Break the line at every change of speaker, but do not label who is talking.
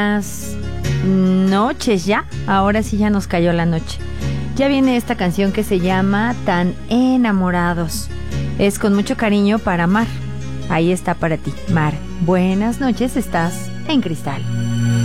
Buenas noches ya. Ahora sí ya nos cayó la noche. Ya viene esta canción que se llama Tan Enamorados. Es con mucho cariño para Mar. Ahí está para ti, Mar. Buenas noches, estás en Cristal.